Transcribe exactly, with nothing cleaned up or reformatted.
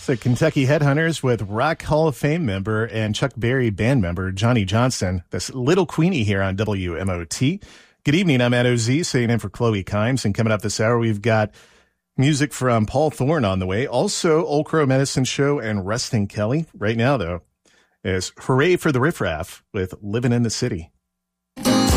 The Kentucky Headhunters with Rock Hall of Fame member and Chuck Berry band member Johnny Johnson. That's Little Queenie here on W M O T. Good evening. I'm Ed O Z, sitting in for Chloe Kimes. And coming up this hour, we've got music from Paul Thorne on the way. Also, Old Crow Medicine Show and Rustin Kelly. Right now, though, is Hooray for the Riff Raff with Living in the City.